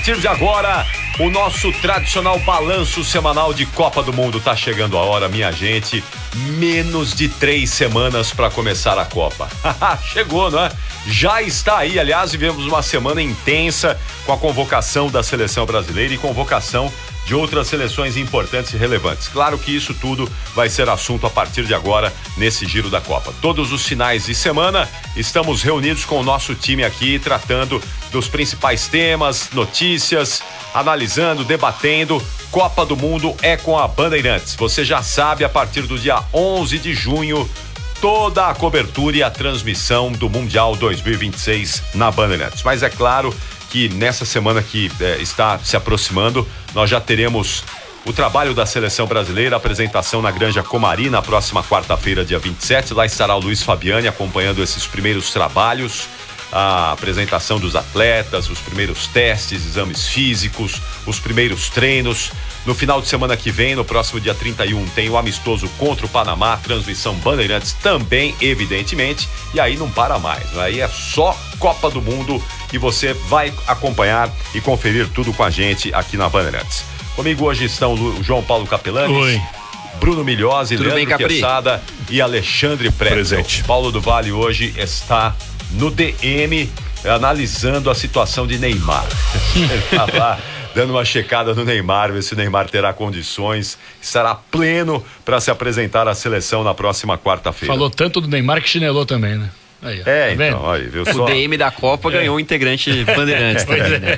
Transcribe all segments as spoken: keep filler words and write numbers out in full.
partir de agora, o nosso tradicional balanço semanal de Copa do Mundo. Tá chegando a hora, minha gente. Menos de três semanas para começar a Copa. Chegou, não é? Já está aí. Aliás, vivemos uma semana intensa com a convocação da seleção brasileira e convocação de outras seleções importantes e relevantes. Claro que isso tudo vai ser assunto a partir de agora nesse giro da Copa. Todos os finais de semana estamos reunidos com o nosso time aqui, tratando dos principais temas, notícias, analisando, debatendo. Copa do Mundo é com a Bandeirantes. Você já sabe, a partir do dia onze de junho, toda a cobertura e a transmissão do Mundial dois mil e vinte e seis na Bandeirantes. Mas é claro que nessa semana que eh, está se aproximando, nós já teremos o trabalho da seleção brasileira, a apresentação na Granja Comari na próxima quarta-feira, dia vinte e sete. Lá estará o Luiz Fabiani acompanhando esses primeiros trabalhos, a apresentação dos atletas, os primeiros testes, exames físicos, os primeiros treinos. No final de semana que vem, no próximo dia trinta e um, tem o amistoso contra o Panamá, transmissão Bandeirantes também, evidentemente, e aí não para mais, aí é só Copa do Mundo e você vai acompanhar e conferir tudo com a gente aqui na Bandeirantes. Comigo hoje estão o João Paulo Capelanes, Oi. Bruno Milhose, tudo Leandro bem, Quesada e Alexandre Presente. Paulo do Vale hoje está no D M analisando a situação de Neymar. Ele tá lá dando uma checada no Neymar, ver se o Neymar terá condições, estará pleno para se apresentar à seleção na próxima quarta-feira. Falou tanto do Neymar que chinelou também, né? Aí, ó, é, tá então, aí, viu só? O D M da Copa é. ganhou um integrante Bandeirantes também, né?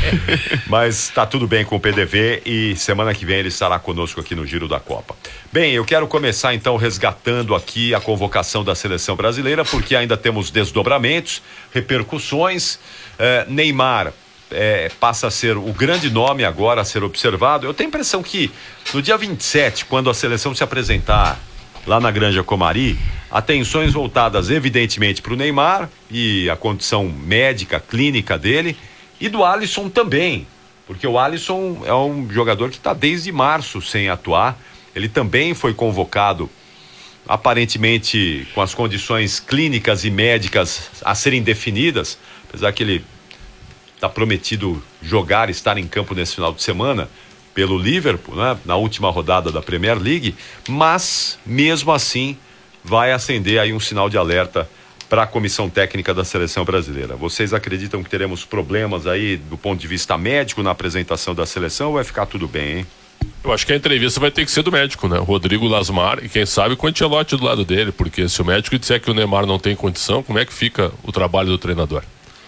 Mas tá tudo bem com o P D V e semana que vem ele estará conosco aqui no Giro da Copa. Bem, eu quero começar então resgatando aqui a convocação da seleção brasileira, porque ainda temos desdobramentos, repercussões. É, Neymar é, passa a ser o grande nome agora a ser observado. Eu tenho a impressão que no dia vinte e sete, quando a seleção se apresentar lá na Granja Comari, atenções voltadas evidentemente para o Neymar e a condição médica, clínica dele, e do Alisson também, porque o Alisson é um jogador que está desde março sem atuar. Ele também foi convocado, aparentemente com as condições clínicas e médicas a serem definidas, apesar que ele está prometido jogar, estar em campo nesse final de semana pelo Liverpool, né, na última rodada da Premier League, mas mesmo assim vai acender aí um sinal de alerta para a comissão técnica da seleção brasileira. Vocês acreditam que teremos problemas aí do ponto de vista médico na apresentação da seleção ou vai ficar tudo bem, hein? Eu acho que a entrevista vai ter que ser do médico, né? Rodrigo Lasmar, e quem sabe com o Ancelotti do lado dele, porque se o médico disser que o Neymar não tem condição, como é que fica o trabalho do treinador?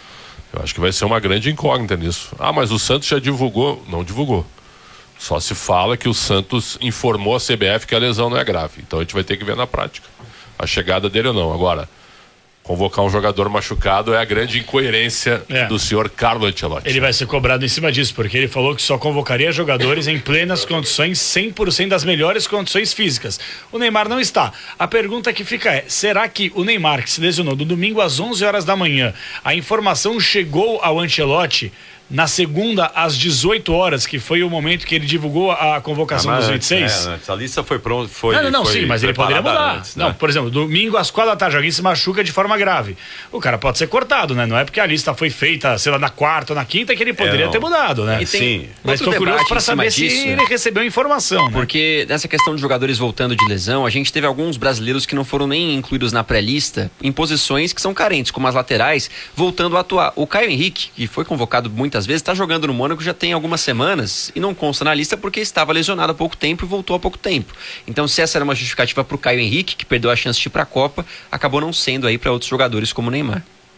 Eu acho que vai ser uma grande incógnita nisso. Ah, mas o Santos já divulgou. Não divulgou. Só se fala que o Santos informou a C B F que a lesão não é grave. Então a gente vai ter que ver na prática a chegada dele ou não. Agora, convocar um jogador machucado é a grande incoerência é. do senhor Carlo Ancelotti. Ele vai ser cobrado em cima disso, porque ele falou que só convocaria jogadores em plenas condições, cem por cento das melhores condições físicas. O Neymar não está. A pergunta que fica é, será que o Neymar, que se lesionou do domingo às onze horas da manhã, a informação chegou ao Ancelotti na segunda, às dezoito horas, que foi o momento que ele divulgou a convocação ah, dos vinte e seis? É, essa lista foi pronta. Foi, não, não, não foi sim, mas ele poderia mudar. Antes, né? Não, por exemplo, domingo às quatro da tarde, alguém se machuca de forma grave. O cara pode ser cortado, né? Não é porque a lista foi feita, sei lá, na quarta ou na quinta que ele poderia é, ter mudado, né? E tem sim. Mas estou curioso para saber se disso, ele recebeu informação, né? Porque nessa questão de jogadores voltando de lesão, a gente teve alguns brasileiros que não foram nem incluídos na pré-lista em posições que são carentes, como as laterais, voltando a atuar. O Caio Henrique, que foi convocado muitas vezes, está jogando no Mônaco já tem algumas semanas e não consta na lista porque estava lesionado há pouco tempo e voltou há pouco tempo. Então, se essa era uma justificativa para o Caio Henrique, que perdeu a chance de ir para a Copa, acabou não sendo aí para outros jogadores como o Neymar.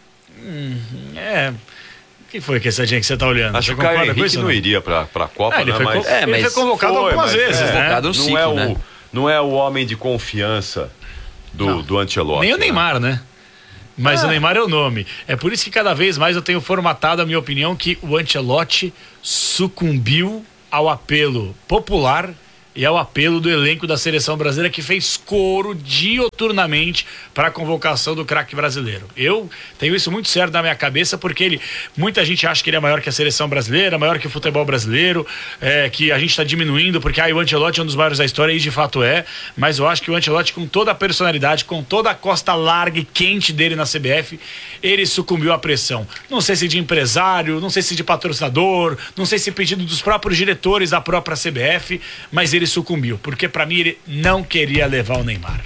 Hum, é... O que foi que essa gente que você está olhando? Acho que o Caio Henrique isso, não, não iria para a Copa, ah, ele, né? foi, mas... é, mas ele foi convocado foi, algumas vezes, é, né? Convocado no não, ciclo, é o, né? não é o homem de confiança do, do Ancelotti. Nem o Neymar, né? né? Mas ah. o Neymar é o nome. É por isso que cada vez mais eu tenho formatado a minha opinião que o Ancelotti sucumbiu ao apelo popular E é o apelo do elenco da seleção brasileira que fez coro dioturnamente para a convocação do craque brasileiro. Eu tenho isso muito certo na minha cabeça, porque ele, muita gente acha que ele é maior que a seleção brasileira, maior que o futebol brasileiro, é, que a gente está diminuindo, porque ah, o Ancelotti é um dos maiores da história, e de fato é, mas eu acho que o Ancelotti, com toda a personalidade, com toda a costa larga e quente dele na C B F, ele sucumbiu à pressão. Não sei se de empresário, não sei se de patrocinador, não sei se pedido dos próprios diretores da própria C B F, mas ele sucumbiu, porque para mim ele não queria levar o Neymar.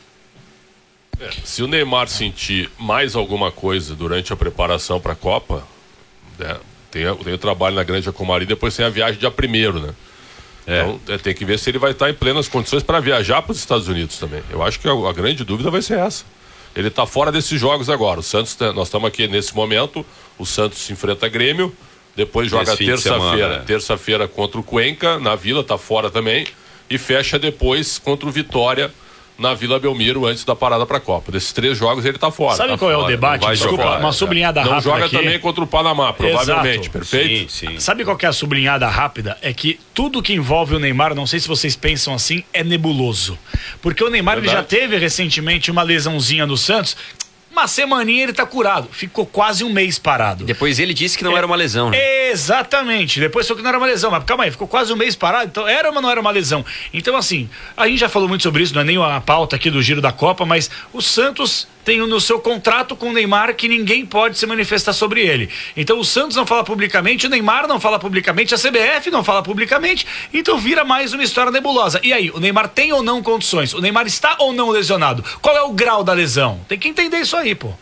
É, se o Neymar sentir mais alguma coisa durante a preparação para a Copa, né, tem, tem o trabalho na Granja Comari, depois tem a viagem dia primeiro, né? É. Então é, tem que ver se ele vai estar em plenas condições para viajar para os Estados Unidos também. Eu acho que a, a grande dúvida vai ser essa. Ele está fora desses jogos agora. O Santos, nós estamos aqui nesse momento, o Santos enfrenta Grêmio, depois joga terça-feira, de terça-feira contra o Cuenca, na Vila, tá fora também, e fecha depois contra o Vitória na Vila Belmiro, antes da parada para a Copa. Desses três jogos ele tá fora. Sabe tá qual fora, é o debate? Desculpa, jogar, uma sublinhada não rápida joga aqui. também contra o Panamá, provavelmente. Exato. Perfeito? Sim, sim. Sabe qual que é a sublinhada rápida? É que tudo que envolve o Neymar, não sei se vocês pensam assim, é nebuloso. Porque o Neymar ele já teve recentemente uma lesãozinha no Santos. Uma semaninha ele tá curado. Ficou quase um mês parado. Depois ele disse que não é, era uma lesão, né? Exatamente. Depois falou que não era uma lesão. Mas calma aí, ficou quase um mês parado. Então era ou não era uma lesão? Então assim, a gente já falou muito sobre isso, não é nem a pauta aqui do Giro da Copa, mas o Santos tem no seu contrato com o Neymar que ninguém pode se manifestar sobre ele. Então o Santos não fala publicamente, o Neymar não fala publicamente, a C B F não fala publicamente, então vira mais uma história nebulosa. E aí, o Neymar tem ou não condições? O Neymar está ou não lesionado? Qual é o grau da lesão? Tem que entender isso aí, pô.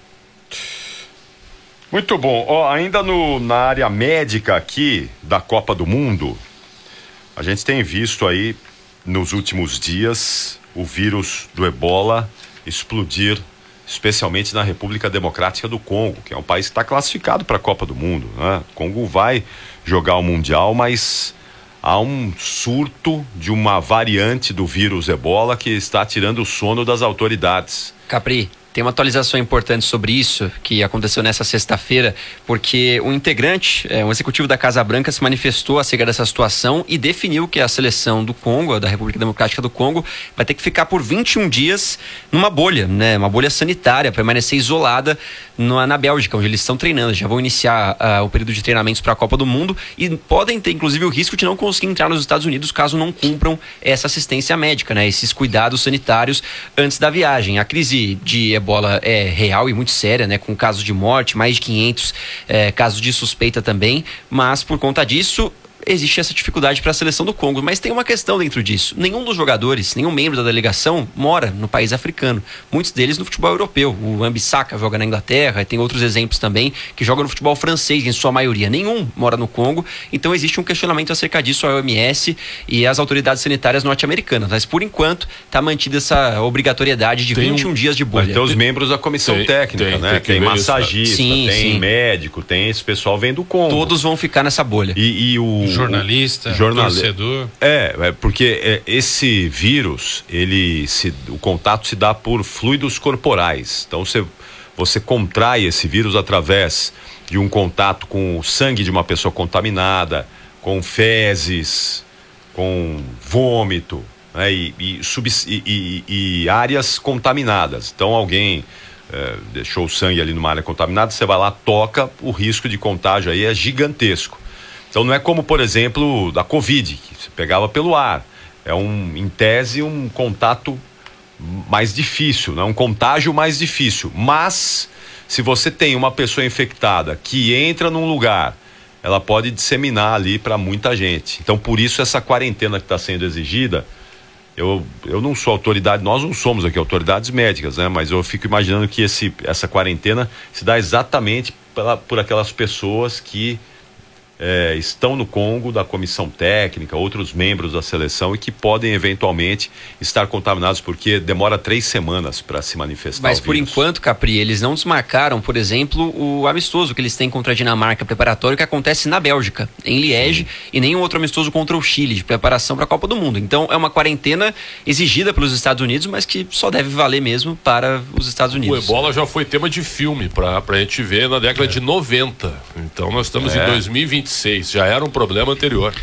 Muito bom. Ó, ainda no, na área médica aqui da Copa do Mundo, a gente tem visto aí nos últimos dias o vírus do Ebola explodir, especialmente na República Democrática do Congo, que é um país que está classificado para a Copa do Mundo, né? O Congo vai jogar o Mundial, mas há um surto de uma variante do vírus Ebola que está tirando o sono das autoridades. Capri, tem uma atualização importante sobre isso que aconteceu nessa sexta-feira, porque um integrante, é, um executivo da Casa Branca se manifestou acerca dessa situação e definiu que a seleção do Congo, da República Democrática do Congo, vai ter que ficar por vinte e um dias numa bolha, né, uma bolha sanitária, permanecer isolada na, na Bélgica, onde eles estão treinando. Já vão iniciar uh, o período de treinamentos para a Copa do Mundo e podem ter, inclusive, o risco de não conseguir entrar nos Estados Unidos caso não cumpram essa assistência médica, né, esses cuidados sanitários antes da viagem. A crise de Ebola é real e muito séria, né, com casos de morte, mais de quinhentos é, casos de suspeita também, mas por conta disso existe essa dificuldade para a seleção do Congo, mas tem uma questão dentro disso. Nenhum dos jogadores, nenhum membro da delegação mora no país africano. Muitos deles no futebol europeu. O Wan-Bissaka joga na Inglaterra, e tem outros exemplos também que jogam no futebol francês, em sua maioria. Nenhum mora no Congo, então existe um questionamento acerca disso à O M S e às autoridades sanitárias norte-americanas. Mas por enquanto está mantida essa obrigatoriedade de tem vinte e um um... dias de bolha. Vai ter os membros da comissão tem, técnica, tem, né? Tem, tem massagista, sim, tem sim. médico, tem esse pessoal vem do Congo. Todos vão ficar nessa bolha. E, e o jornalista, jornal... torcedor. É, é porque é, esse vírus, ele se, o contato se dá por fluidos corporais. Então você, você contrai esse vírus através de um contato com o sangue de uma pessoa contaminada, com fezes, com vômito, né, e, e, sub, e, e, e áreas contaminadas. Então alguém é, deixou o sangue ali numa área contaminada, você vai lá, toca, o risco de contágio aí é gigantesco. Então não é como, por exemplo, da Covid, que se pegava pelo ar. É, um, em tese, um contato mais difícil, né? Um contágio mais difícil. Mas, se você tem uma pessoa infectada que entra num lugar, ela pode disseminar ali para muita gente. Então, por isso, essa quarentena que está sendo exigida, eu, eu não sou autoridade, nós não somos aqui autoridades médicas, né? Mas eu fico imaginando que esse, essa quarentena se dá exatamente pela, por aquelas pessoas que É, estão no Congo, da comissão técnica, outros membros da seleção e que podem eventualmente estar contaminados, porque demora três semanas para se manifestar. Mas por enquanto, Capri, eles não desmarcaram, por exemplo, o amistoso que eles têm contra a Dinamarca preparatório, que acontece na Bélgica, em Liege, Sim. e nenhum outro amistoso contra o Chile, de preparação para a Copa do Mundo. Então é uma quarentena exigida pelos Estados Unidos, mas que só deve valer mesmo para os Estados Unidos. O Ebola já foi tema de filme para a gente ver na década é. de noventa. Então nós estamos é. em dois mil e vinte e seis, já era um problema anterior.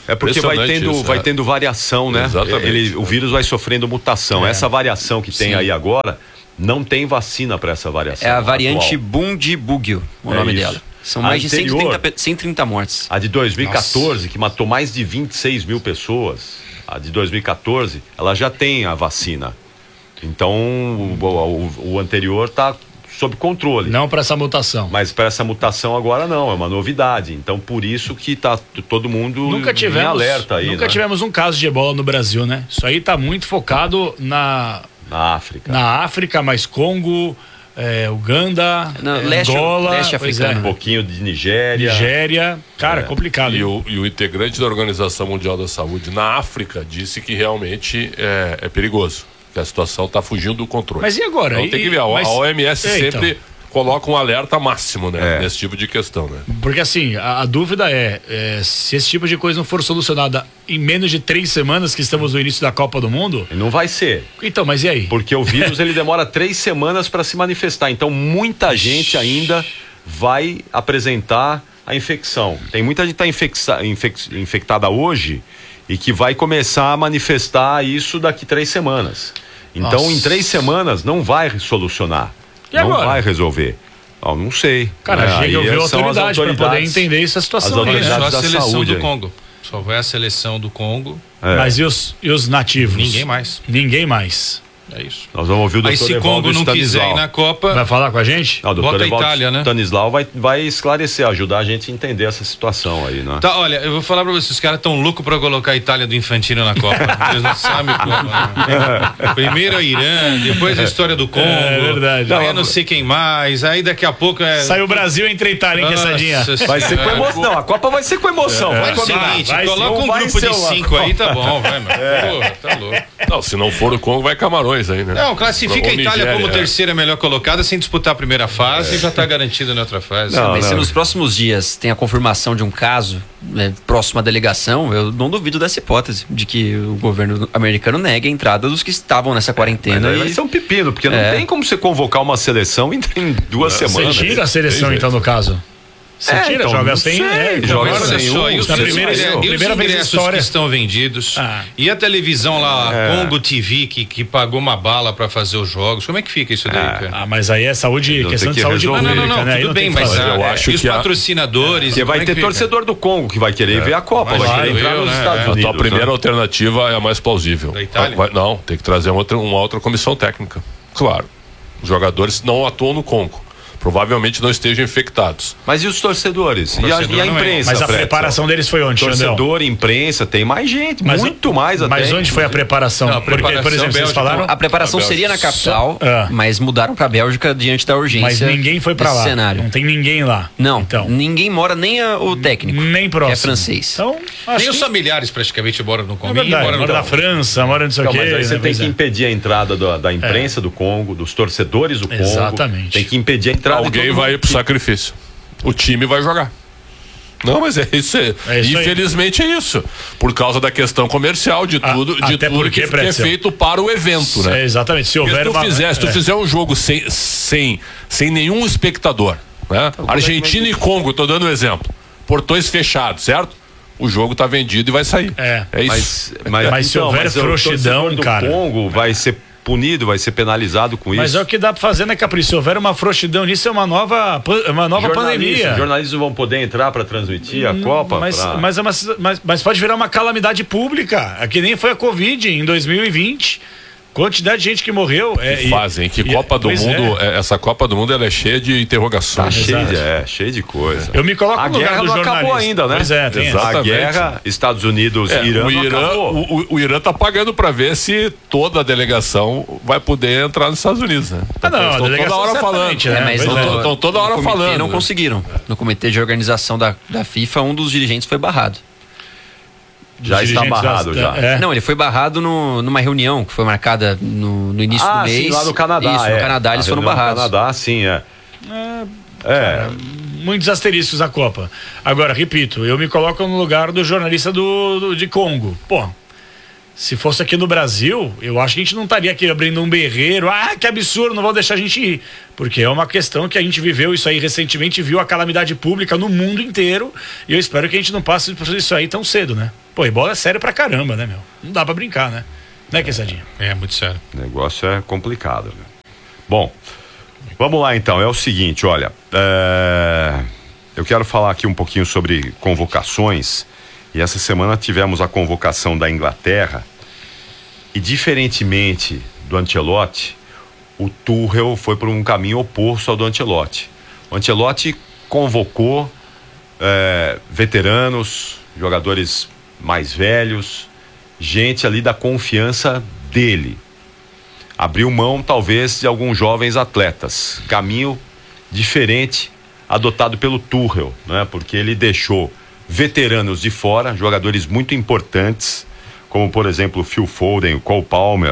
É porque vai tendo, isso, vai é. tendo variação, né? Exatamente. Ele, o vírus vai sofrendo mutação. É. Essa variação que tem Sim. aí agora, não tem vacina para essa variação. É a variante atual. Bundibugyo, o É nome isso. dela. São A mais de anterior- cento e trinta, cento e trinta mortes. A de dois mil e quatorze, que matou mais de vinte e seis mil pessoas, a de dois mil e quatorze, ela já tem a vacina. Então, o, o, o anterior está sob controle. Não para essa mutação. Mas para essa mutação agora não, é uma novidade. Então, por isso que tá t- todo mundo Nunca em tivemos, alerta aí, nunca né? tivemos um caso de ebola no Brasil, né? Isso aí tá muito focado na, Na África. na África, mais Congo, é, Uganda, Não, é, leste- Angola, leste pois africano. Um pouquinho de Nigéria. Nigéria. Cara, É. complicado. E o, e o integrante da Organização Mundial da Saúde na África disse que realmente é, é perigoso, que a situação está fugindo do controle. Mas e agora? Então E- tem que ver, a, mas- a O M S É, sempre então. coloca um alerta máximo, né, É. nesse tipo de questão, né? Porque assim, a, a dúvida é, é, se esse tipo de coisa não for solucionada em menos de três semanas que estamos no início da Copa do Mundo, Não vai ser. então, mas e aí? Porque o vírus ele demora três semanas para se manifestar. Então, muita gente ainda vai apresentar a infecção. Tem muita gente que está infectada hoje e que vai começar a manifestar isso daqui três semanas. Então, Nossa. em três semanas, não vai solucionar. E não agora? vai resolver. Ó, não sei. Cara, né? a gente Aí ouviu a são as autoridade para poder autoridades. entender essa As situação aí, autoridades né? Só a da seleção saúde do aí. Congo. Só vai a seleção do Congo. É. Mas e os, e os nativos? Ninguém mais. Ninguém mais. É isso. Nós vamos ouvir o Aí doutor se Evaldo Congo não quiser Stanislau. ir na Copa, Vai falar com a gente? Não, o doutor Bota a Evaldo Itália, né? Stanislau vai, vai esclarecer, ajudar a gente a entender essa situação aí, né? tá, olha, eu vou falar pra vocês, os caras tão loucos pra colocar a Itália do Infantino na Copa. Eles não sabem como. Né? Primeiro a Irã, depois a história do Congo. É verdade. Aí eu não sei quem mais, aí daqui a pouco é. Saiu o Brasil entre Itália, hein, quesadinha? Nossa Vai ser com Senhora. emoção. Não, a Copa vai ser com emoção. É Vai o combinar. seguinte, vai, coloca não um vai grupo ser de uma cinco aí, tá bom, vai, mano. Pô, tá louco. Não, se não for o Congo, vai Camarões aí, né? Não, classifica a Ou Itália Nigéria, como é. terceira melhor colocada sem disputar a primeira fase e já tá garantida na outra fase. Não, Mas se não. nos próximos dias tem a confirmação de um caso né, próximo à delegação, eu não duvido dessa hipótese de que o governo americano negue a entrada dos que estavam nessa Mas quarentena. aí e... vai ser um pepino, porque não É. tem como você convocar uma seleção em, em duas Você semanas. tira a seleção, Tem então, no caso. Você É, tira, então, joga não sem. sei, É, joga agora, sem Olha só, um, e os, na e os primeira, ingressos- e os primeira vez na ingressos história. que estão vendidos Ah. e a televisão lá, É. Congo T V, que, que pagou uma bala pra fazer os jogos, como é que fica isso daí, cara? Ah, mas aí é saúde, Não, questão tem de que saúde resolver. Não, não, pública, não, né? Aí tudo não tem bem, que mas fazer. ah, eu é, acho e os que a- patrocinadores? Porque como vai é que ter fica? torcedor do Congo que vai querer ver a Copa, vai Claro, querer entrar eu, nos né? Estados É. Unidos. Então, a primeira né? alternativa é a mais plausível. Da Itália? Vai- não, tem que trazer uma outra, uma outra comissão técnica. Claro. Os jogadores não atuam no Congo. Provavelmente não estejam infectados. Mas e os torcedores? E a, Torcedor e a não é. imprensa? Mas a Fredson? preparação deles foi onde, Xandão? Torcedor, imprensa, tem mais gente, Mas- muito mais até. Mas onde foi a preparação? Não, a Porque, por preparação exemplo, vocês Bélgica. falaram. A preparação A seria na capital, Ah. mas mudaram pra Bélgica diante da urgência. Mas ninguém foi pra desse lá. cenário. Não tem ninguém lá. Não, Então, ninguém mora, nem a- o técnico. nem próximo. Que é francês. Então, acho Nem os que familiares praticamente moram no é Congo. verdade. moram Mora no na França, mora não sei o Então, quê. mas aí você né? tem Pois que é. impedir a entrada do- da imprensa do Congo, dos torcedores do Congo. Exatamente. Tem que impedir a entrada de Alguém todo vai mundo. pro sacrifício. O time vai jogar. Não, mas é isso. É, É isso aí. infelizmente é isso. Por causa da questão comercial, de A- tudo, de até tudo porque, que, que é Pretzel, feito para o evento, né? É, exatamente. Se Porque houver se tu, uma. fizer, se tu é. fizer um jogo sem, sem, sem nenhum espectador, né? Argentina e Congo, tô dando um exemplo. Portões fechados, certo? O jogo tá vendido e vai sair. É. isso. Mas, Mas se houver mas o frouxidão, torcedor do cara. Congo vai ser punido, vai ser penalizado com Mas isso. é o que dá pra fazer, né, Capricho? Se houver uma frouxidão nisso, é uma nova, pan- uma nova Jornalistas- pandemia. Jornalistas vão poder entrar para transmitir a Copa? Mas, pra- mas, é uma- mas, mas pode virar uma calamidade pública. É que nem foi a Covid em dois mil e vinte. Quantidade de gente que morreu. É, Que e- fazem, que e- Copa do pois Mundo, é. é, essa Copa do Mundo ela é cheia de Tá interrogações. cheio de, Exato. é, cheio de coisa. Eu me coloco A no lugar guerra do não jornalista. acabou ainda, né? Pois é, tem Exato. essa. A Exatamente. guerra, Estados Unidos, É, Irã, o, não Irã acabou. o, o- o Irã tá pagando para ver se toda a delegação vai poder entrar nos Estados Unidos, né? Ah, não, a Estão toda delegação hora falando. certamente, né? É, mas Pois no- é. Estão toda hora no comitê falando. não né? conseguiram. No comitê de organização da, da FIFA, um dos dirigentes foi barrado. Já está Dirigentes barrado da- já. É. Não, ele foi barrado no- numa reunião que foi marcada no, no início Ah, do mês. sim, lá no Canadá. Isso, é. no Canadá eles A foram reunião no barrados. Canadá, sim, é. É, Muitos asteriscos a Copa. Agora, repito, eu me coloco no lugar do jornalista do, do- de Congo. Pô, Se fosse aqui no Brasil, eu acho que a gente não estaria aqui abrindo um berreiro. Ah, que absurdo, não vão deixar a gente ir. Porque é uma questão que a gente viveu isso aí recentemente, viu a calamidade pública no mundo inteiro. E eu espero que a gente não passe por isso aí tão cedo, né? Pô, e bola é sério pra caramba, né, meu? Não dá pra brincar, né? Né, Quesadinha? É, muito sério. O negócio é complicado, né? Bom, vamos lá então. É o seguinte, olha. É... Eu quero falar aqui um pouquinho sobre convocações. E essa semana tivemos a convocação da Inglaterra e, diferentemente do Ancelotti, o Tuchel foi por um caminho oposto ao do Ancelotti. O Ancelotti convocou é, veteranos, jogadores mais velhos, gente ali da confiança dele. Abriu mão, talvez, de alguns jovens atletas. Caminho diferente adotado pelo Tuchel, né? Porque ele deixou veteranos de fora, jogadores muito importantes, como por exemplo o Phil Foden, o Cole Palmer,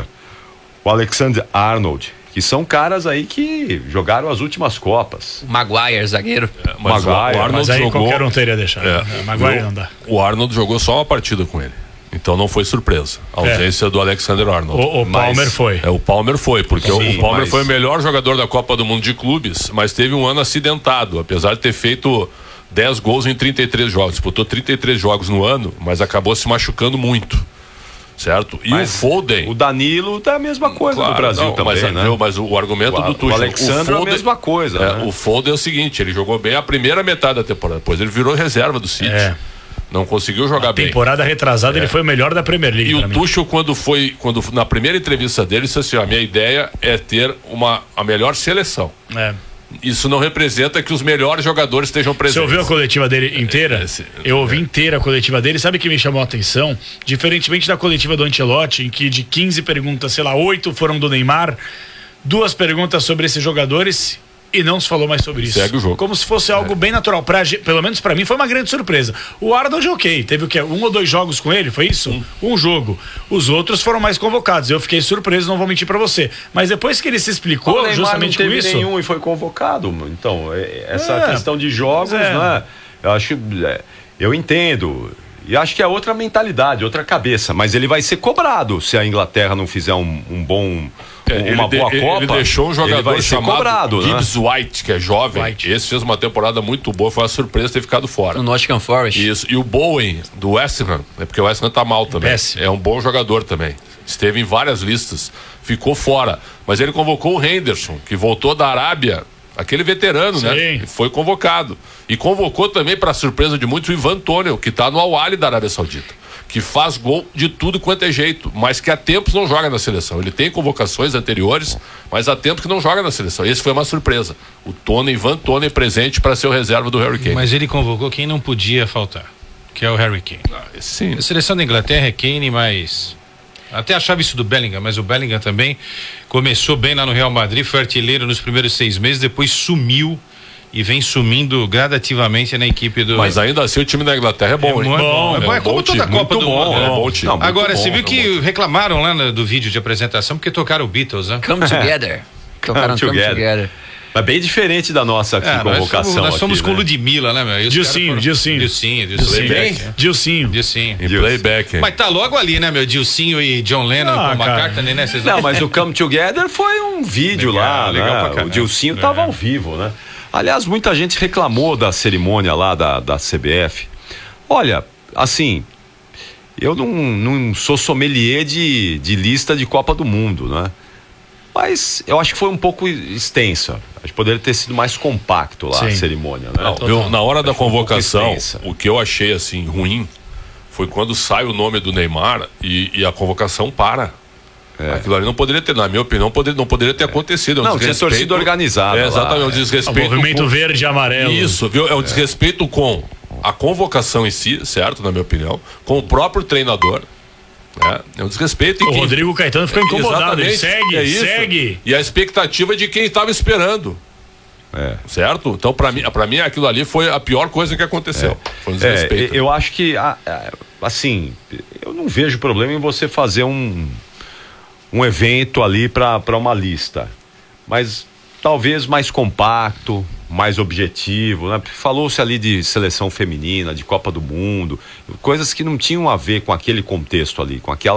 o Alexander-Arnold, que são caras aí que jogaram as últimas Copas. Maguire, zagueiro. É, mas Maguire, o Arnold Mas aí jogou, qualquer um teria deixado. É, É, Maguire não dá. o Arnold jogou só uma partida com ele. Então não foi surpresa a ausência é. do Alexander-Arnold. O, o Palmer Mas, foi. É, o Palmer foi, porque Sim, o Palmer mas... foi o melhor jogador da Copa do Mundo de clubes, mas teve um ano acidentado, apesar de ter feito dez gols em trinta e três jogos. Disputou trinta e três jogos no ano, mas acabou se machucando muito. Certo? E mas o Foden. O Danilo tá a mesma coisa Claro, no Brasil não, também, mas, né? viu, mas o, o argumento O, do Tuchel, o Alexandre é a mesma coisa, é, né? O Foden é o seguinte, ele jogou bem a primeira metade da temporada, depois ele virou reserva do City. É. Não conseguiu jogar bem. Temporada retrasada, é. ele foi o melhor da Premier League. E o mim. Tuchel, quando foi, quando na primeira entrevista dele, disse assim: a minha ideia é ter uma, a melhor seleção. É. Isso não representa que os melhores jogadores estejam presentes. Você ouviu a coletiva dele inteira? É, esse, eu ouvi é. inteira a coletiva dele. Sabe o que me chamou a atenção? Diferentemente da coletiva do Ancelotti, em que de quinze perguntas, sei lá, oito foram do Neymar, duas perguntas sobre esses jogadores e não se falou mais sobre isso. Segue o jogo. Como se fosse algo é. bem natural. Pra, pelo menos pra mim foi uma grande surpresa. O Arnold, ok, teve o quê? Um ou dois jogos com ele, foi isso? Um, um jogo. Os outros foram mais convocados. Eu fiquei surpreso, não vou mentir pra você. Mas depois que ele se explicou, o Neymar justamente não com teve isso... nenhum e foi convocado. Então, essa é, questão de jogos, é. né? Eu acho que... É, eu entendo... E acho que é outra mentalidade, outra cabeça. Mas ele vai ser cobrado se a Inglaterra não fizer um, um bom... É, uma ele boa de, Copa. Ele deixou um jogador ele vai ser chamado cobrado, Gibbs né? White, que é jovem. White. Esse fez uma temporada muito boa, foi uma surpresa ter ficado fora. No Nottingham Forest. Isso. E o Bowen, do West Ham, é porque o West Ham tá mal também. Péssimo. É um bom jogador também. Esteve em várias listas. Ficou fora. Mas ele convocou o Henderson, que voltou da Arábia. Aquele veterano, Sim. né? E foi convocado. E convocou também, para surpresa de muitos, o Ivan Toney, que tá no Al-Ahly da Arábia Saudita. Que faz gol de tudo quanto é jeito, mas que há tempos não joga na seleção. Ele tem convocações anteriores, mas há tempos que não joga na seleção. Esse foi uma surpresa. O Toney, Ivan Toney, presente para ser o reserva do Harry Kane. Mas ele convocou quem não podia faltar, que é o Harry Kane. Ah, esse sim. A seleção da Inglaterra é Kane, mas... Até achava isso do Bellingham, mas o Bellingham também começou bem lá no Real Madrid, foi artilheiro nos primeiros seis meses, depois sumiu e vem sumindo gradativamente na equipe do... Mas ainda assim o time da Inglaterra é bom, é hein? bom, bom, é bom, é como toda a Copa do Mundo. É bom time. Não, muito Agora, bom, você viu é que bom. reclamaram lá no, do vídeo de apresentação porque tocaram o Beatles, né? Come Together. Tocaram Come Together. Together. Mas bem diferente da nossa aqui, É, convocação. nós somos, nós somos aqui, com né? Ludmilla, né, meu? E os Dilcinho, caras foram- Dilcinho. Dilcinho, Dilcinho. Bem? Dilcinho. Dilcinho. Em playback, hein? Mas tá logo ali, né, meu? Dilcinho e John Lennon Ah, com cara. McCartney, né? Vocês Não, mas o Come Together foi um vídeo Legal, lá, legal né? pra caramba. O Dilcinho É. tava ao vivo, né? Aliás, muita gente reclamou da cerimônia lá da, da C B F. Olha, assim, eu não, não sou sommelier de, de lista de Copa do Mundo, né? Mas eu acho que foi um pouco extensa. Acho que poderia ter sido mais compacto lá Sim. a cerimônia, né? Não, eu, na hora da Acho que foi um pouco convocação, extensa. o que eu achei assim ruim foi quando sai o nome do Neymar e, e a convocação para. Aquilo ali não poderia ter, na minha opinião, poderia, não poderia ter acontecido. É um Não, tinha desrespeito- torcida organizada É, lá, exatamente, é um é. O desrespeito. movimento com- verde e amarelo. Isso, viu? É um desrespeito com a convocação em si, certo, na minha opinião, com o próprio treinador. Né? É um desrespeito. em O quem- Rodrigo Caetano ficou incomodado. Ele Exatamente, segue, é isso. segue. E a expectativa de quem estava esperando. É. Certo? Então, pra mim, pra mim, aquilo ali foi a pior coisa que aconteceu. Foi um É, desrespeito. eu acho que, ah, ah, assim, eu não vejo problema em você fazer um, um evento ali para uma lista, mas talvez mais compacto, mais objetivo, né? Falou-se ali de seleção feminina, de Copa do Mundo, coisas que não tinham a ver com aquele contexto ali, com aquela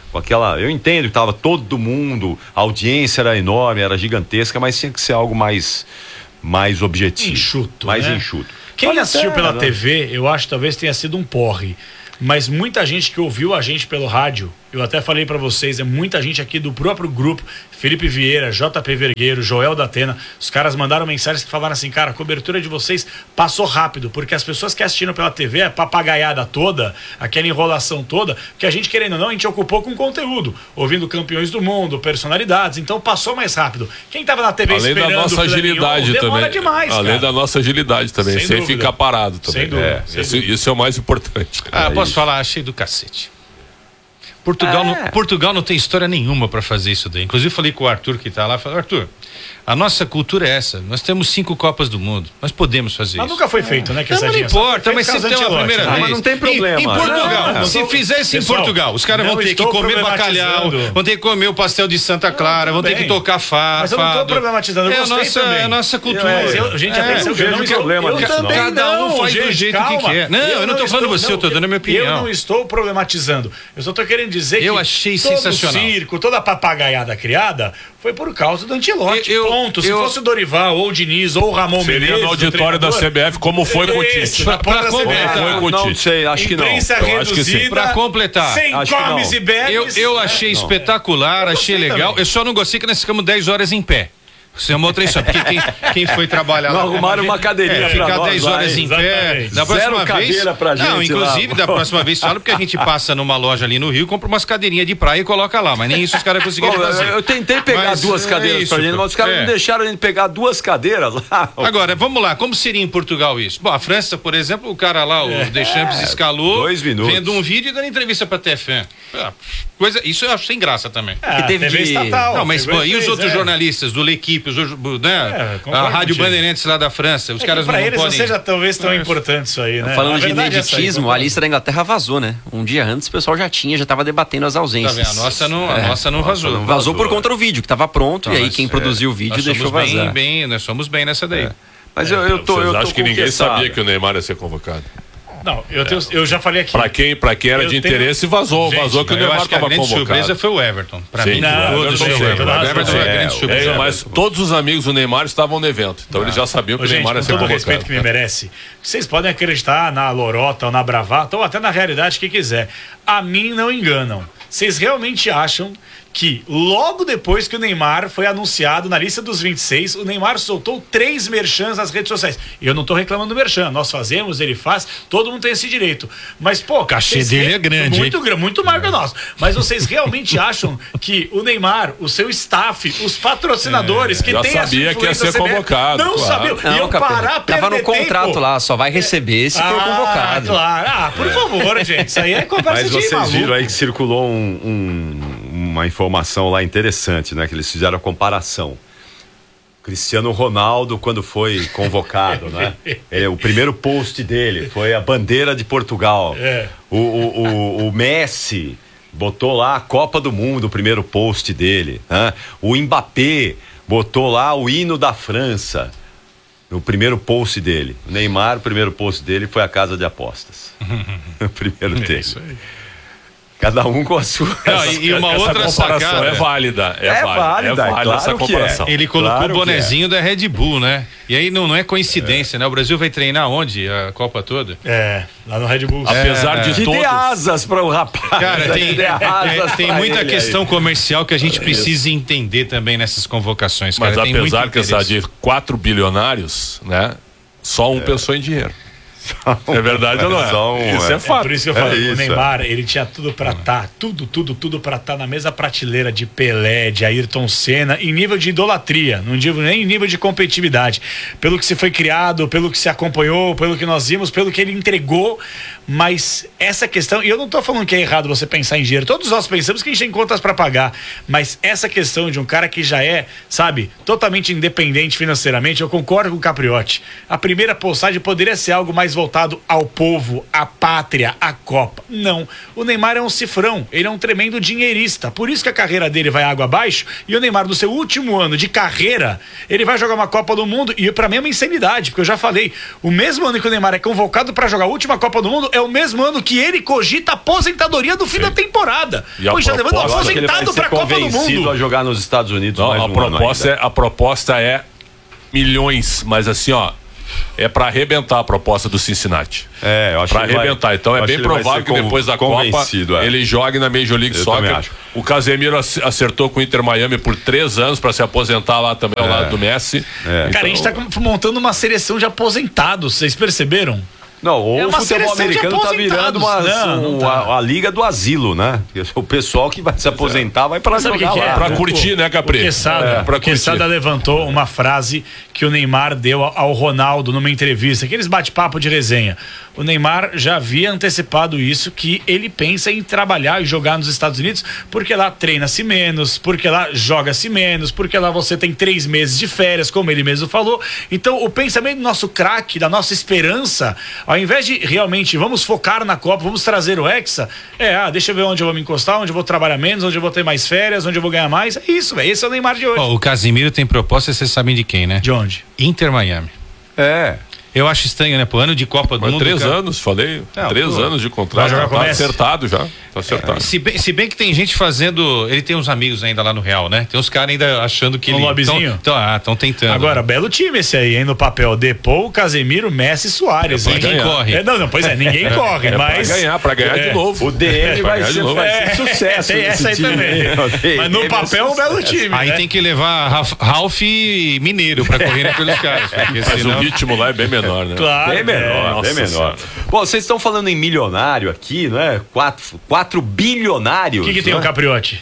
com aquela, eu entendo que tava todo mundo, a audiência era enorme, era gigantesca, mas tinha que ser algo mais, mais objetivo. Enxuto, mais né? enxuto. Quem Olha assistiu até, pela né? T V, eu acho que talvez tenha sido um porre. Mas muita gente que ouviu a gente pelo rádio, eu até falei pra vocês, é muita gente aqui do próprio grupo, Felipe Vieira, J P Vergueiro, Joel da Atena, os caras mandaram mensagens que falaram assim, cara, a cobertura de vocês passou rápido, porque as pessoas que assistiram pela T V, a papagaiada toda, aquela enrolação toda, que a gente, querendo ou não, a gente ocupou com conteúdo, ouvindo campeões do mundo, personalidades, então passou mais rápido. Quem tava na T V Além esperando da nossa o filé agilidade mignon, demora também. demais, Além cara. da nossa agilidade também, Sem sem, dúvida. ficar parado também. Sem dúvida, É, sem isso, dúvida. isso é o mais importante. Ah, É posso isso. falar? Achei do cacete. Portugal, É. não, Portugal não tem história nenhuma para fazer isso daí. Inclusive falei com o Arthur que tá lá, falei, Arthur, a nossa cultura é essa. Nós temos cinco Copas do Mundo. Nós podemos fazer Mas isso. nunca foi feito, né? Não, mas não importa, mas se tem uma primeira Ah, vez. mas não tem problema. Em, em Portugal, Não, não, se não, fizesse em pessoal, Portugal, os caras não vão ter que estou comer bacalhau, problematizando. vão ter que comer o pastel de Santa Clara, vão ter bem. que tocar fado. Mas eu não tô problematizando, eu é a gostei nossa, também. é a nossa cultura. Mas eu- gente, É, atenção, não que eu vejo não estou- problema eu nisso, não. também Cada um não, faz do gente, jeito que calma. quer. Não, eu não tô falando você, eu tô dando a minha opinião. Eu não estou problematizando. Eu só tô querendo dizer Eu que achei todo sensacional. o circo, toda a papagaiada criada foi por causa do Ancelotti. Eu- eu- ponto. Se eu- fosse o Dorival, ou o Diniz, ou o Ramon Seria Menezes, no o auditório da treinador, C B F, como foi com o Isso, Tite. na porta da Pra C B F. completar. Foi com o Não Tite. sei, acho que não. Imprensa Eu acho que sim. reduzida, Pra completar. sem Acho que comes não. e bebes. Eu, eu né? achei espetacular, achei gostei legal. também. Eu só não gostei que nós ficamos dez horas em pé. Isso é uma outra história, porque quem, quem foi trabalhar Não lá. arrumaram uma cadeirinha é, pra ficar nós dez lá, horas hein? em pé. Exatamente. Da próxima Zero vez. cadeira pra Não, gente inclusive, lá. da próxima vez fala porque a gente passa numa loja ali no Rio, compra umas cadeirinhas de praia e coloca lá, mas nem isso os caras conseguiram Bom, fazer. eu, eu tentei pegar Mas, duas é cadeiras isso, pra gente, mas os caras é. não deixaram a gente pegar duas cadeiras lá. Agora, vamos lá, como seria em Portugal isso? Bom, a França, por exemplo, o cara lá, o Deschamps, escalou, dois minutos. vendo um vídeo e dando entrevista pra T F M. Ah, coisa, isso eu acho sem graça também. Ah, que teve T V de- estatal. Não, mas pegou pô, e os fez, outros é. jornalistas do L'Equipe, os, né? É, a concordo Rádio contigo. Bandeirantes lá da França, os É caras que pra não eles podem... não seja talvez tão É isso. importante isso aí, né? Falando A de verdade é essa aí, ineditismo, a concordo. lista da Inglaterra vazou, né? Um dia antes o pessoal já tinha, já estava debatendo as Tá ausências. vendo? A nossa não, a É. nossa não vazou. não Vazou por vazou, conta do vídeo, que estava pronto, e aí Nós, quem é, produziu o vídeo nós deixou somos bem, vazar. bem, nós somos bem nessa daí. Mas eu, eu tô, Vocês eu tô acham que com ninguém questão. sabia que o Neymar ia ser convocado? Não, eu, tenho, eu já falei aqui. Pra quem, pra quem era Eu de tenho- interesse, vazou. Gente, vazou que o Eu Neymar acho que a estava grande convocado. surpresa foi o Everton. Pra Sim, mim, Não, todos Everton foi o sim, Everton. toda O razão. Everton foi a É, grande o- surpresa. É, mas todos os amigos do Neymar estavam no evento. Então eles já sabiam que Ô, o gente, Neymar ia com ser todo o convocado. respeito que me merece, vocês podem acreditar na lorota ou na bravata ou até na realidade que quiser. A mim não enganam. Vocês realmente acham que logo depois que o Neymar foi anunciado na lista dos vinte e seis, o Neymar soltou três merchans nas redes sociais? E eu não tô reclamando do merchan, nós fazemos, ele faz, todo mundo tem esse direito. Mas, pô... O cachê vocês dele re- é grande, Muito grande, muito maior que o nosso. Mas vocês realmente acham que o Neymar, o seu staff, os patrocinadores que já tem a sua sabia que ia influência ser na C B F, convocado, não claro. sabiam. Não, Iam Capelo, parar, perder tava no contrato tempo. lá, só vai receber se for Ah, convocado. claro. Ah, por favor, gente. Isso aí é conversa Mas de vocês maluco. viram aí que circulou um- um- uma informação lá interessante, né? Que eles fizeram a comparação. Cristiano Ronaldo, quando foi convocado, né? É, o primeiro post dele foi a bandeira de Portugal. É. O, o, o, o Messi botou lá a Copa do Mundo, o primeiro post dele. Né? O Mbappé botou lá o hino da França. No primeiro post dele. O Neymar, o primeiro post dele foi a casa de apostas. O primeiro dele. Isso aí. Cada um com a sua. Não, e, e uma Essa outra comparação sacada. é válida. É, É válida, válida, é válida claro essa que é. comparação. Ele colocou Claro o que bonezinho da Red Bull, né? E aí não, não é coincidência, né? O Brasil vai treinar onde? A Copa toda? É, lá no Red Bull. Apesar de Que todos. dê asas para o rapaz. Cara, tem, Dê asas é, tem pra muita ele questão aí. comercial que a gente precisa entender também nessas convocações, cara. Mas Tem muito apesar que essa interesse. de quatro bilionários, né? Só um pensou em dinheiro. É verdade ou não é? Só um, Isso é é. É fato. por isso que eu É falo, isso, o Neymar, ele tinha tudo pra estar, tudo, tudo, tudo pra estar na mesma prateleira de Pelé, de Ayrton Senna, em nível de idolatria, não digo nem em nível de competitividade. Pelo que se foi criado, pelo que se acompanhou, pelo que nós vimos, pelo que ele entregou, mas essa questão, e eu não tô falando que é errado você pensar em dinheiro, todos nós pensamos que a gente tem contas pra pagar, mas essa questão de um cara que já é, sabe, totalmente independente financeiramente, eu concordo com o Capriotti. A primeira postagem poderia ser algo mais voltado ao povo, à pátria, à Copa. Não. O Neymar é um cifrão. Ele é um tremendo dinheirista. Por isso que a carreira dele vai água abaixo. E o Neymar, no seu último ano de carreira, ele vai jogar uma Copa do Mundo. E pra mim é uma insanidade, porque eu já falei. O mesmo ano que o Neymar é convocado pra jogar a última Copa do Mundo é o mesmo ano que ele cogita a aposentadoria do fim Sim. da temporada. E a Pois já levando proposta- Eu acho que ele vai aposentado ser pra Copa do convencido Mundo. a jogar nos Estados Unidos Não, mais a, um proposta ano ainda. é, a proposta é milhões, mas assim, ó, é pra arrebentar a proposta do Cincinnati. É, eu acho Pra que ele vai- arrebentar. Então eu é acho bem que ele vai provável ser que depois da Copa convencido, é. ele jogue na Major League Eu também Soccer. acho. O Casemiro ac- acertou com o Inter Miami por três anos pra se aposentar lá também ao É. lado do Messi. É. Cara, a gente tá com- montando uma seleção de aposentados, vocês perceberam? Não, o É uma futebol seleção de americano tá virando uma, aposentados. Não, não um- tá. a, a liga do asilo, né? O pessoal que vai se aposentar vai pra Sabe o que jogar que é? lá. Pra né? curtir, né, Capri? O Quesada, É, pra o Quesada curtir. levantou uma frase que o Neymar deu ao Ronaldo numa entrevista, aqueles bate-papo de resenha. O Neymar já havia antecipado isso, que ele pensa em trabalhar e jogar nos Estados Unidos, porque lá treina-se menos, porque lá joga-se menos, porque lá você tem três meses de férias, como ele mesmo falou. Então, o pensamento do nosso craque, da nossa esperança, ao invés de realmente vamos focar na Copa, vamos trazer o Hexa, é, ah, deixa eu ver onde eu vou me encostar, onde eu vou trabalhar menos, onde eu vou ter mais férias, onde eu vou ganhar mais. É isso, velho. Esse é o Neymar de hoje. Ó, o Casimiro tem proposta, vocês sabem de quem, né? De onde? Inter Miami. É. Eu acho estranho, né? Pô, ano de Copa do Mas Mundo. três cara. anos, falei. Não, três pô. anos de contrato. Vai jogar com Tá o Messi? acertado já. Tá acertado. Se bem, se bem que tem gente fazendo. Ele tem uns amigos ainda lá no Real, né? Tem uns caras ainda achando que Um ele. lobbyzinho? Tão, tão, ah, estão tentando. Agora, belo time esse aí, hein? No papel, Depou, Casemiro, Messi e Soares. É hein? pra quem corre. É, não, não, pois é, ninguém corre, É mas. pra ganhar, pra ganhar É. de novo. O D M Pra vai ganhar de ser, novo. vai É, ser sucesso. tem essa aí nesse time. também. O D M Mas no é papel, um belo sucesso. time. Aí né? tem que levar Ralf, Ralf e Mineiro pra correr pelos caras. Porque Mas senão... o ritmo lá é bem menor, né? Claro. Bem menor, é. bem Nossa menor. Senhora. Bom, vocês estão falando em milionário aqui, não é? Quatro, quatro bilionários. O que, que tem né? o Capriotti?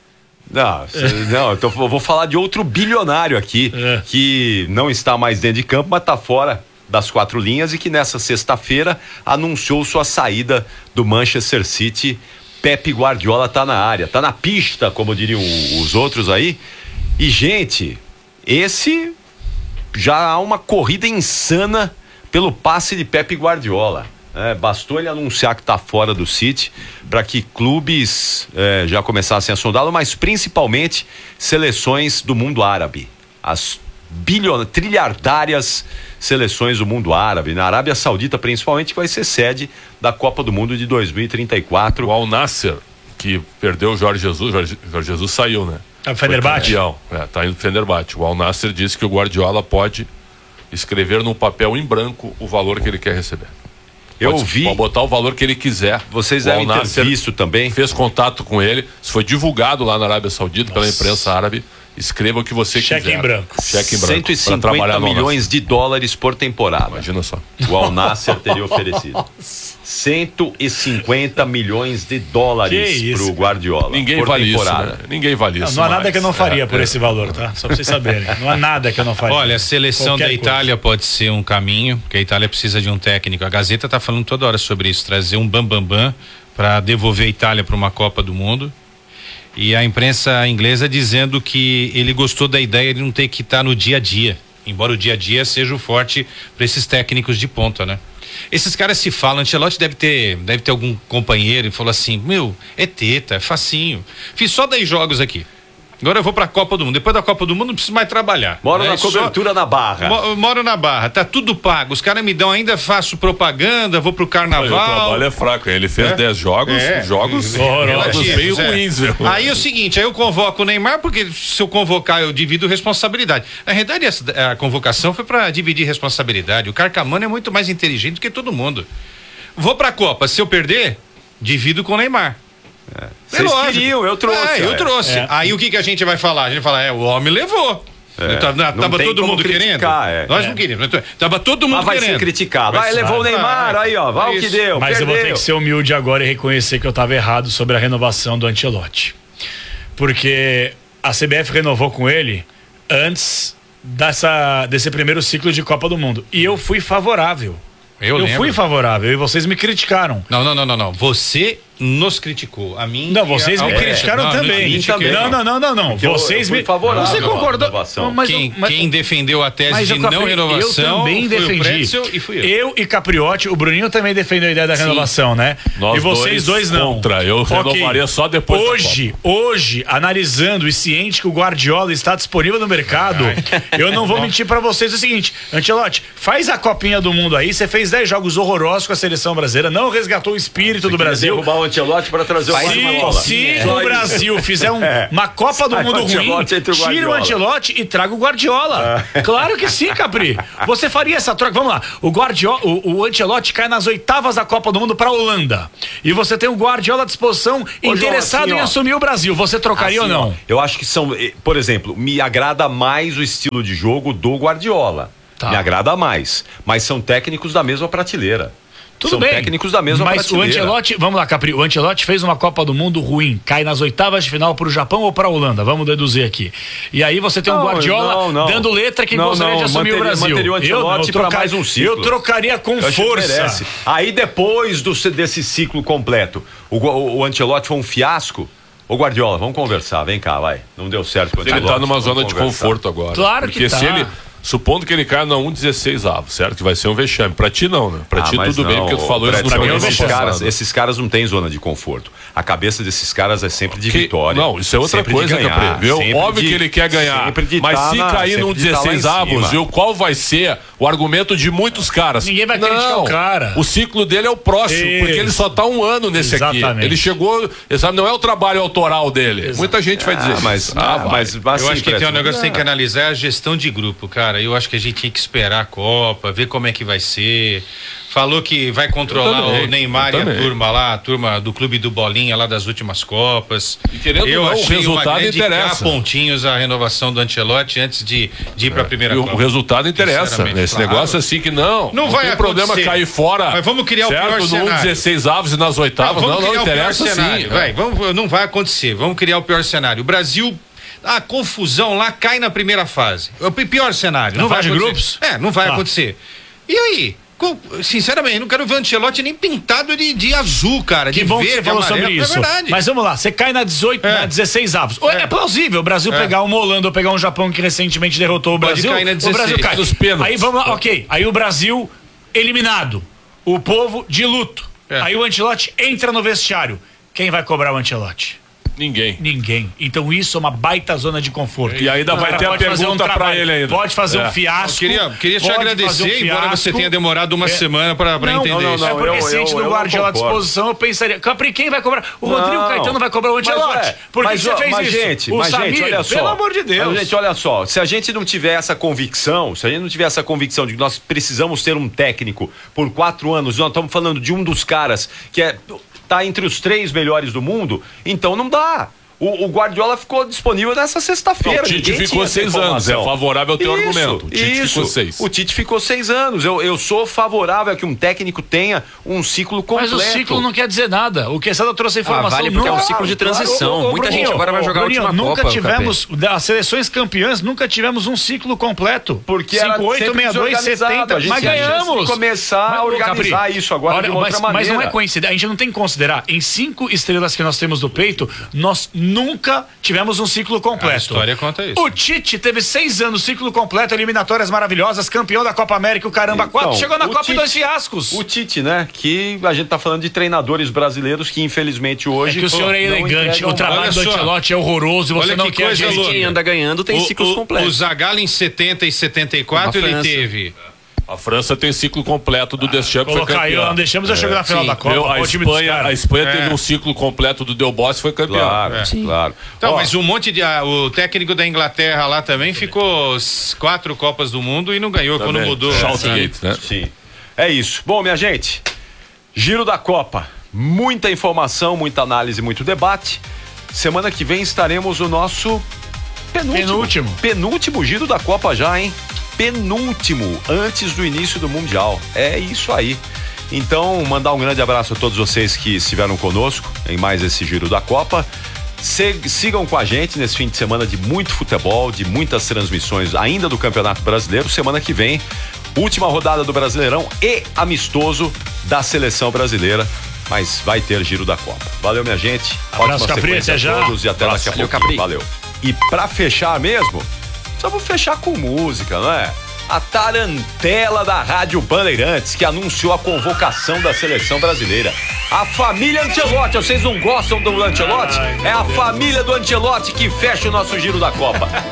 Não, cê- não eu, tô- eu vou falar de outro bilionário aqui, É. que não está mais dentro de campo, mas está fora das quatro linhas e que nessa sexta-feira anunciou sua saída do Manchester City. Pepe Guardiola tá na área, tá na pista, como diriam os outros aí. E, gente, esse já há uma corrida insana pelo passe de Pepe Guardiola. É, bastou ele anunciar que está fora do City para que clubes é, já começassem a sondá-lo, mas principalmente seleções do mundo árabe. As bilhon... trilhardárias seleções do mundo árabe, na Arábia Saudita principalmente, que vai ser sede da Copa do Mundo de dois mil e trinta e quatro. O Al Nasser, que perdeu o Jorge Jesus, Jorge, Jorge Jesus saiu, né? Tá no Fenerbahçe? Foi campeão. É, tá indo pro Fenerbahçe. O Al Nasser disse que o Guardiola pode escrever num papel em branco o valor que ele quer receber. Eu Pode, vi, pode botar o valor que ele quiser. vocês O Al devem ter Nasser visto também. fez contato com ele, isso foi divulgado lá na Arábia Saudita pela imprensa árabe. Escreva o que você Cheque quiser. em branco. Cheque em branco. cento e pra trabalhar cinquenta no Al milhões de dólares por temporada. Nasser. Imagina só. O Al Nasser teria oferecido. cento e cinquenta milhões de Que dólares isso, pro Guardiola. Ninguém por vale temporada. isso, né? Ninguém vale Não, isso. não há nada mais. que eu não faria É, por é. esse valor, tá? Só pra vocês saberem. Não há nada que eu não faria. Olha, a seleção Qualquer da coisa. Itália pode ser um caminho, porque a Itália precisa de um técnico. A Gazeta tá falando toda hora sobre isso, trazer um bambambam bam, bam, para devolver a Itália para uma Copa do Mundo. E a imprensa inglesa dizendo que ele gostou da ideia de não ter que estar no dia a dia, embora o dia a dia seja o forte para esses técnicos de ponta, né? Esses caras se falam, Ancelotti deve ter, deve ter algum companheiro e falou assim, meu, é teta, é facinho. Fiz só dez jogos aqui. Agora eu vou pra Copa do Mundo. Depois da Copa do Mundo não preciso mais trabalhar. Moro né? na Só- cobertura na Barra. Mo- Moro na Barra, tá tudo pago. Os caras me dão ainda, faço propaganda, vou pro Olha, o carnaval. trabalho é fraco. Ele fez É? dez jogos, É. jogos, Horrorosos. jogos bem É. ruins, viu? Aí é o seguinte, aí eu convoco o Neymar, porque se eu convocar eu divido responsabilidade. Na realidade, essa, a convocação foi pra dividir responsabilidade. O Carcamano é muito mais inteligente do que todo mundo. Vou pra Copa, se eu perder, divido com o Neymar. É Vocês lógico. queriam, eu trouxe. É, eu é. trouxe. É. Aí o que, que a gente vai falar? A gente fala, é, o homem levou. É, Tá- não Tava tem todo como mundo criticar, querendo. é. Nós É. não queríamos. Tava todo mundo Mas vai querendo. ser criticado. Vai Ah, ser- levou o vai- Neymar, vai. aí ó, vai o que Isso. deu, Mas eu vou ter perdeu. que ser humilde agora e reconhecer que eu estava errado sobre a renovação do Ancelotti. Porque a C B F renovou com ele antes dessa, desse primeiro ciclo de Copa do Mundo. E eu fui favorável. Eu, Eu, lembro. fui favorável e vocês me criticaram. Não, não, não, não, não. Você nos criticou. A mim. Não, vocês me é, criticaram não, também. também. Não, não, não, não, não. Vocês me. Você concordou? Mas, quem, mas, quem defendeu a tese mas de eu, não Capri, renovação eu também foi defendi. o Pretzel e fui eu. Eu e Capriotti, o Bruninho também defendeu a ideia da Sim. renovação, né? Nós e vocês dois, dois não. contra. Eu Ok. renovaria só depois da Hoje, hoje, analisando e ciente que o Guardiola está disponível no mercado, eu não vou mentir pra vocês o seguinte, Ancelotti, faz a Copinha do Mundo aí, você fez dez jogos horrorosos com a seleção brasileira, não resgatou o espírito do Brasil. derrubar o Ancelotti para trazer o Faz Guardiola. uma Se, se Só o isso. Brasil fizer um- uma Copa do Sai Mundo o ruim, Ancelotti, entra o tira o Guardiola. Ancelotti e traga o Guardiola. Claro que sim, Capri. Você faria essa troca? Vamos lá. O Guardiola, o, o Ancelotti cai nas oitavas da Copa do Mundo para a Holanda. E você tem o Guardiola à disposição, interessado assim, em ó. assumir o Brasil. Você trocaria Assim, ou não? ó, eu acho que são, eh, por exemplo, me agrada mais o estilo de jogo do Guardiola. Tá. Me agrada mais. Mas são técnicos da mesma prateleira. Tudo são bem. técnicos da mesma Mas prateleira. o Ancelotti, vamos lá, Capri, o Ancelotti fez uma Copa do Mundo ruim, cai nas oitavas de final pro Japão ou pra Holanda, vamos deduzir aqui. E aí você tem um Não, Guardiola não, não. dando letra que Não, gostaria não, de assumir manteria- o Brasil. manteria o Ancelotti pra mais um ciclo. Eu trocaria com Eu acho que força. merece. Aí depois do, desse ciclo completo, o, o, o Ancelotti foi um fiasco. Ô Guardiola, vamos conversar, vem cá, vai. Não deu certo com o Ele Ancelotti. tá numa vamos zona de conversar. conforto agora. Claro que Porque tá. se ele. Supondo que ele caia na um dezesseis avos, certo? Que vai ser um vexame. Pra ti não, né? Pra Ah, ti mas tudo bem, não, porque tu falou isso Fred, no pra mim, programa esses passado. caras, esses caras não têm zona de conforto. A cabeça desses caras é sempre de Que- vitória. Não, isso é outra sempre de coisa, ganhar, Capri. Viu? sempre Óbvio de- que ele quer ganhar. sempre de Mas tá se na- cair num sempre de tá lá em dezesseis avos, cima. viu? Qual vai ser o argumento de muitos caras? Ninguém vai criticar Não, o cara. O ciclo dele é o próximo, Isso. porque ele só tá um ano nesse Exatamente. aqui. Ele chegou, sabe, não é o trabalho autoral dele. Muita gente vai dizer. Ah, mas, isso. ah, vai. mas, mas Eu assim, acho que Fred, tem um negócio que tem que ah, analisar é a gestão de grupo, cara. Eu acho que a gente tinha que esperar a Copa, ver como é que vai ser. Falou que vai controlar Eu também, o Neymar eu e a também. turma lá, a turma do Clube do Bolinha lá das últimas Copas. E querendo eu ou não, o achei uma resultado grande interessa. cá pontinhos a renovação do Ancelotti antes de, de ir para a primeira E o, Copa. o resultado interessa. Sinceramente, Nesse claro. negócio assim que não. Não vai tem problema acontecer. cair fora. Mas vamos criar o certo? pior No cenário. dezesseis avos e nas oitavas. Não, vamos não, criar o pior interessa cenário. sim. Vai, vamos, não vai acontecer. Vamos criar o pior cenário. O Brasil, a confusão lá cai na primeira fase. O pi- pior cenário. Na não vai fase de acontecer. grupos? É, não vai Tá. acontecer. E aí? Co- Sinceramente, não quero ver o Ancelotti nem pintado de, de azul, cara. Que de bom que verde, você falou amarelo. sobre isso. É verdade. Mas vamos lá, você cai na dezoito, É. na dezesseis avos. É. é plausível o Brasil É. pegar uma Holanda ou pegar um Japão que recentemente derrotou o Pode Brasil. cair na O Brasil dezesseis. cai. Nos pênaltis. Aí vamos lá, ok. Aí o Brasil eliminado. O povo de luto. É. Aí o Ancelotti entra no vestiário. Quem vai cobrar o Ancelotti? Ninguém. Ninguém. Então isso é uma baita zona de conforto. E ainda O vai cara ter a pode fazer pergunta pra trabalho, ele ainda. Pode fazer É. um fiasco. Queria, queria te pode agradecer, fazer um embora você fiasco. tenha demorado uma É. semana para Não, entender não, não, isso. é porque eu- ciente eu- do eu Guardiola à concordo. disposição, eu pensaria, Capri, quem vai cobrar? O Rodrigo Não. Caetano vai cobrar o Ancelotti. Mas, é, Por que mas, você ó, fez mas, isso? Gente, o mas, Samir, gente, olha só. pelo amor de Deus. Mas, gente, olha só. Se a gente não tiver essa convicção, se a gente não tiver essa convicção de que nós precisamos ter um técnico por quatro anos, nós estamos falando de um dos caras que é, tá entre os três melhores do mundo, então não dá. O, o Guardiola ficou disponível nessa sexta-feira. Não, o Tite Ninguém ficou tinha essa seis anos, informação. é favorável ao teu Isso, argumento. O Tite isso. ficou seis. O Tite ficou seis anos. Eu, eu sou favorável a que um técnico tenha um ciclo completo. Mas o ciclo não quer dizer nada. O Quesada trouxe a informação. Ah, vale porque é um Não- ciclo de transição. Ô, ô, ô, Muita Bruninho, gente agora vai jogar a Bruninho, última nunca Copa, tivemos, das seleções campeãs, nunca tivemos um ciclo completo. Porque era cinco, oito, sempre sessenta e dois, desorganizado. setenta, A gente mas tinha chance de ganhamos. começar a ô, organizar Capri, isso agora de uma mas, outra mas não é maneira. coincidência. A gente não tem que considerar, em cinco estrelas que nós temos do peito, nós nunca tivemos um ciclo completo. A história conta isso. O Tite teve seis anos, ciclo completo, eliminatórias maravilhosas, campeão da Copa América, o caramba, quatro, Então, chegou na o Copa Tite- e dois fiascos. O Tite, né? Que a gente tá falando de treinadores brasileiros que infelizmente É hoje. que o senhor é não elegante, entregam o trabalho Olha do só. Ancelotti é horroroso, você Olha não que quer coisa gente. louca. Quem anda ganhando tem O- ciclos o, completos. O Zagallo em setenta e setenta e quatro Na ele França. teve. A França tem ciclo completo do Deschamps, foi Colocar aí, campeão. não deixamos eu chegar na final sim. da Copa. Meu, a, olha o time dos Espanha, caras. a Espanha É. teve um ciclo completo do Del Bosque e foi campeão. Claro, É. claro. Então, Ó, mas um monte de. ah, o técnico da Inglaterra lá também ficou s- quatro Copas do Mundo e não ganhou quando também. mudou. Southgate, né? Sim. É isso. Bom, minha gente, giro da Copa. Muita informação, muita análise, muito debate. Semana que vem estaremos no nosso penúltimo. Penúltimo. Penúltimo giro da Copa já, hein? Penúltimo, antes do início do Mundial. É isso aí. Então, mandar um grande abraço a todos vocês que estiveram conosco em mais esse giro da Copa. Se- sigam com a gente nesse fim de semana de muito futebol, de muitas transmissões ainda do Campeonato Brasileiro. Semana que vem, última rodada do Brasileirão e amistoso da Seleção Brasileira. mas vai ter giro da Copa. Valeu, minha gente. Abraço, Ótima Capri, sequência até a já. todos e até Abraço, daqui a valeu, pouquinho. Capri. Valeu. E pra fechar mesmo, só vou fechar com música, não é? A tarantela da Rádio Bandeirantes, que anunciou a convocação da seleção brasileira. A família Ancelotti, vocês não gostam do Ancelotti? É a família do Ancelotti que fecha o nosso giro da Copa.